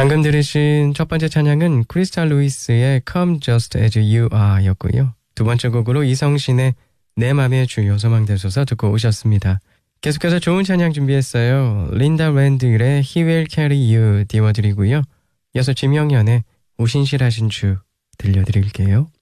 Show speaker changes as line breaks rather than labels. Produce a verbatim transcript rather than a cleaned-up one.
방금 들으신 첫 번째 찬양은 크리스탈 루이스의 Come Just As You Are 였고요. 두 번째 곡으로 이성신의 내 맘의 주요 소망되소서 듣고 오셨습니다. 계속해서 좋은 찬양 준비했어요. 린다 랜들의 He Will Carry You 띄워드리고요. 이어서 지명연의 오신실하신 주 들려드릴게요.